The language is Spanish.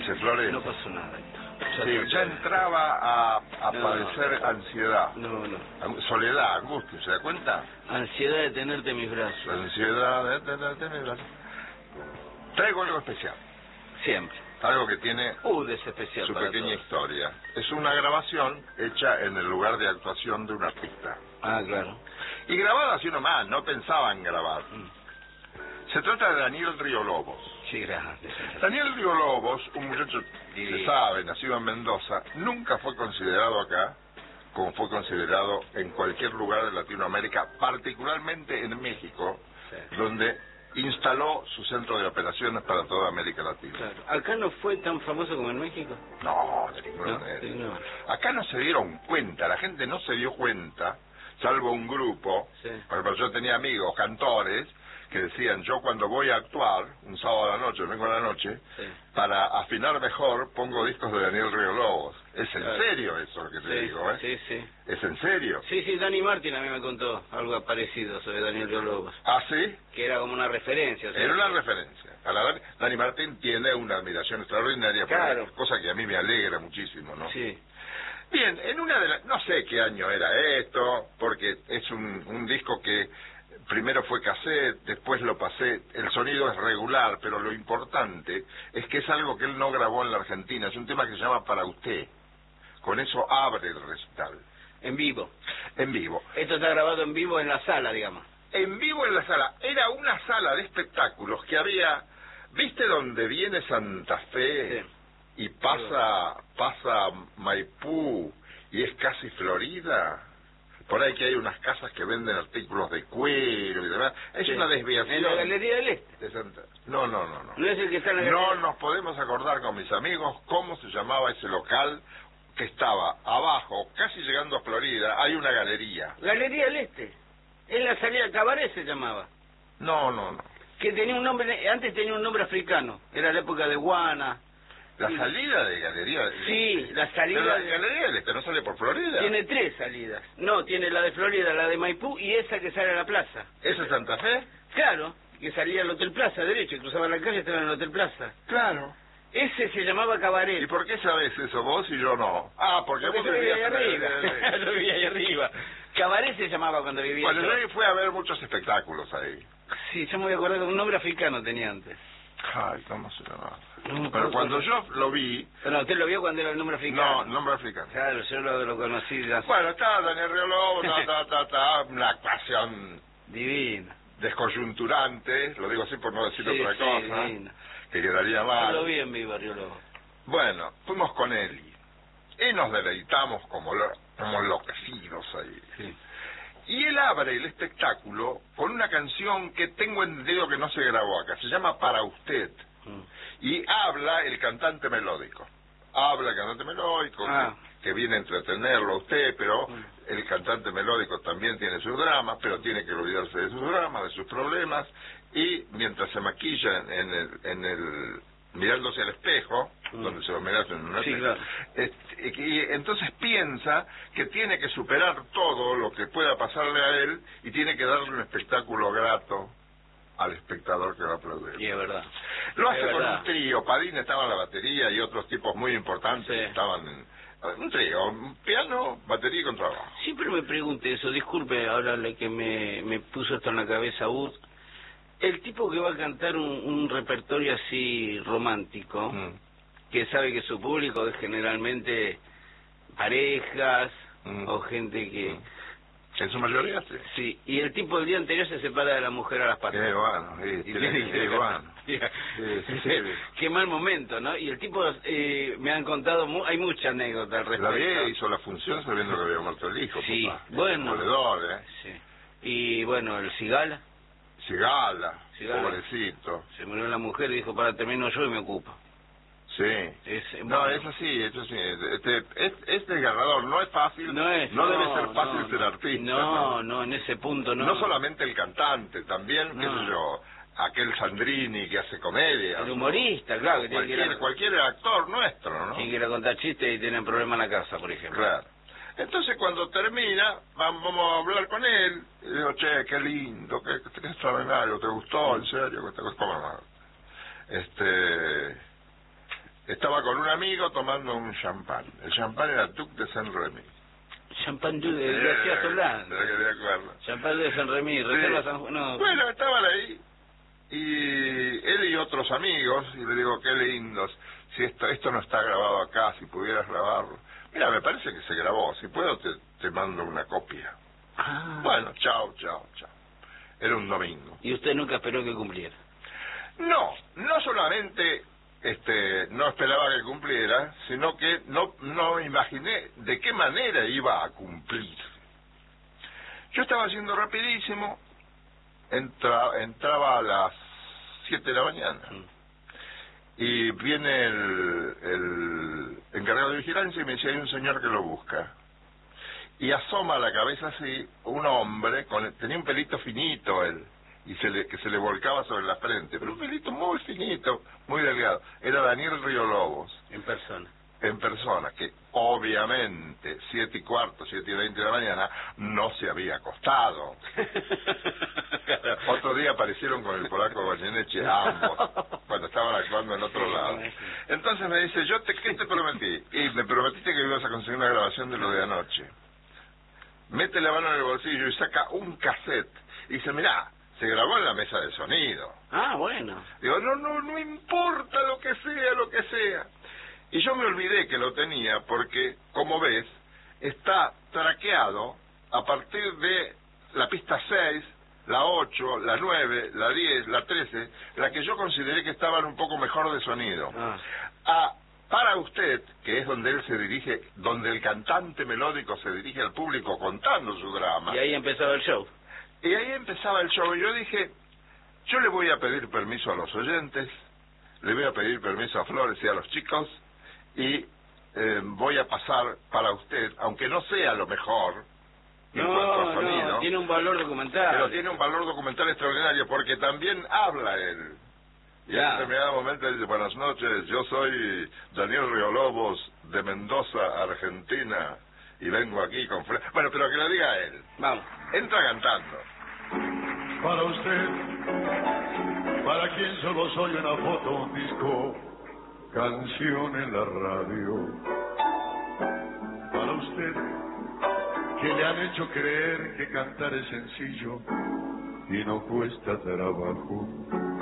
Dulce Flores. No pasó nada. Sí, ya entraba a padecer ansiedad. No. Soledad, angustia, ¿se da cuenta? Ansiedad de tenerte en mis brazos. Ansiedad de tenerte en mis brazos. Traigo algo especial. Siempre. Algo que tiene de ese especial su para pequeña todos. historia. Es una grabación hecha en el lugar de actuación de un artista. Ah, claro. Y grabada así nomás, no pensaba en grabar. Se trata de Daniel Río Lobos. Sí, gracias. Daniel Río Lobos, un muchacho, se sabe, nacido en Mendoza, nunca fue considerado acá como fue considerado en cualquier lugar de Latinoamérica, particularmente en México, donde instaló su centro de operaciones para toda América Latina. Claro. ¿Acá no fue tan famoso como en México? No, de ninguna manera. Sí, no. Acá no se dieron cuenta, la gente no se dio cuenta, salvo un grupo. Sí. Por ejemplo, yo tenía amigos, cantores, que decían, yo cuando voy a actuar, un sábado a la noche, vengo a la noche, para afinar mejor, pongo discos de Daniel Río Lobos. Es en serio eso lo que te digo, ¿eh? Sí, sí. ¿Es en serio? Sí, Dani Martin a mí me contó algo parecido sobre Daniel Río Lobos. ¿Ah, sí? Que era como una referencia. O sea, era una referencia. A la Dani Martin tiene una admiración extraordinaria, claro, cosa que a mí me alegra muchísimo, ¿no? Sí. Bien, en una de las... No sé qué año era esto, porque es un disco que primero fue cassette, después lo pasé, el sonido es regular, pero lo importante es que es algo que él no grabó en la Argentina, es un tema que se llama Para Usted. Con eso abre el recital. En vivo. En vivo. Esto está grabado en vivo en la sala, digamos. En vivo en la sala. Era una sala de espectáculos que había... ¿Viste donde viene Santa Fe? Sí. Y pasa Maipú y es casi Florida. Por ahí que hay unas casas que venden artículos de cuero y demás. Es una desviación. ¿En la Galería del Este? De Santa... No. ¿No es el que está en la No galería? nos podemos acordar con mis amigos cómo se llamaba ese local que estaba abajo, casi llegando a Florida. Hay una galería. Galería del Este. En la salida Cabaret se llamaba. No. Que tenía un nombre, antes tenía un nombre africano. Era la época de Guana. La salida de Galería... Sí, la salida... Pero la Galería del Este no sale por Florida. Tiene 3 salidas. No, tiene la de Florida, la de Maipú y esa que sale a la plaza. ¿Esa es Santa Fe? Claro, que salía al Hotel Plaza, derecho, y cruzaba la calle y estaba en el Hotel Plaza. Claro. Ese se llamaba Cabaret. ¿Y por qué sabes eso vos y yo no? Ah, porque vos yo vivía vivías ahí en la arriba. Galería del Este. Yo vivía ahí arriba. Cabaret se llamaba cuando vivía Bueno, yo. yo fui a ver muchos espectáculos ahí. Sí, yo me voy a acordar que un nombre africano tenía antes. Ay, ¿cómo se llamaba? No, Pero cuando yo lo vi... Pero usted lo vio cuando era el nombre africano. No, nombre africano. Claro, yo lo conocí ya. Bueno, está Daniel Río Lobos, una actuación Divina. descoyunturante, lo digo así por no decir otra cosa, divina. que quedaría Yo mal. lo vi en vivo, Río Lobos. Bueno, fuimos con él y nos deleitamos como enloquecidos ahí. Sí. Y él abre el espectáculo con una canción que tengo entendido que no se grabó acá, se llama Para Usted. Y habla el cantante melódico. Habla el cantante melódico, que viene a entretenerlo a usted, pero el cantante melódico también tiene sus dramas, pero tiene que olvidarse de sus dramas, de sus problemas, y mientras se maquilla mirándose al espejo, donde se lo mira en un espejo, claro. Y entonces piensa que tiene que superar todo lo que pueda pasarle a él y tiene que darle un espectáculo grato al espectador que va a aplaudir. Y es verdad. Lo hace con un trío. Padín estaba en la batería y otros tipos muy importantes estaban en un trío, un piano, batería y contrabajo. Siempre me pregunté eso, disculpe ahora que me puso esto en la cabeza, Ud. El tipo que va a cantar un repertorio así romántico, que sabe que su público es generalmente parejas o gente que... En su mayoría, sí. Sí, y el tipo el día anterior se separa de la mujer a las patas. Qué bueno, Qué mal momento, ¿no? Y el tipo, me han contado, hay mucha anécdota al respecto. La vieja hizo la función sabiendo que había muerto el hijo, sí, papá. Bueno. Demoledor, Sí. Y bueno, el Cigala. Cigala, pobrecito. Se murió la mujer y dijo, para termino yo y me ocupo. Sí. No, es así, es desgarrador, no es fácil, no debe ser fácil ser artista. No, en ese punto no. No solamente el cantante, también, qué sé yo, aquel Sandrini que hace comedia. El humorista, claro. Que cualquier actor nuestro, ¿no? Quien quiera contar chistes y tienen problemas en la casa, por ejemplo. Claro. Entonces cuando termina, vamos a hablar con él, y digo, che, qué lindo, qué extraordinario, ¿te gustó? ¿En serio? ¿Cómo no? Estaba con un amigo tomando un champán. El champán era Duc de Saint-Remy. Champán de García Solán. Champán de Saint-Remy, Reserva San Juan. No. Bueno, estaban ahí. Y él y otros amigos, y le digo, qué lindos. Si esto no está grabado acá, si pudieras grabarlo. Mira, me parece que se grabó. Si puedo, te mando una copia. Ah. Bueno, chao. Era un domingo. ¿Y usted nunca esperó que cumpliera? No solamente no esperaba que cumpliera, sino que no imaginé de qué manera iba a cumplir. Yo estaba haciendo rapidísimo, entraba a las 7 de la mañana, y viene el encargado de vigilancia y me dice, hay un señor que lo busca. Y asoma la cabeza así, un hombre, tenía un pelito finito él, y que se le volcaba sobre la frente, pero un pelito muy finito, muy delgado. Era Daniel Río Lobos. En persona. En persona, que obviamente 7:15, 7:20 de la mañana, no se había acostado. Otro día aparecieron con el polaco Goyeneche, ambos, cuando estaban actuando en otro lado. Entonces me dice, ¿qué te prometí? Y me prometiste que ibas a conseguir una grabación de lo de anoche. Mete la mano en el bolsillo y saca un cassette. Y dice, mirá, se grabó en la mesa de sonido. Ah, bueno. Digo, no importa lo que sea. Y yo me olvidé que lo tenía porque, como ves, está traqueado a partir de la pista 6, la 8, la 9, la 10, la 13, la que yo consideré que estaban un poco mejor de sonido. Para usted, que es donde él se dirige, donde el cantante melódico se dirige al público contando su drama. Y ahí empezaba el show. Y yo dije, yo le voy a pedir permiso a los oyentes, le voy a pedir permiso a Flores y a los chicos, y voy a pasar para usted, aunque no sea lo mejor en cuanto a sonido. No, tiene un valor documental. Pero tiene un valor documental extraordinario, porque también habla él. Y en determinado momento dice, buenas noches, yo soy Daniel Río Lobos de Mendoza, Argentina, y vengo aquí con... Bueno, pero que lo diga él. Vamos. Entra cantando. Para usted, para quien solo soy una foto, un disco, canción en la radio. Para usted, que le han hecho creer que cantar es sencillo y no cuesta trabajo.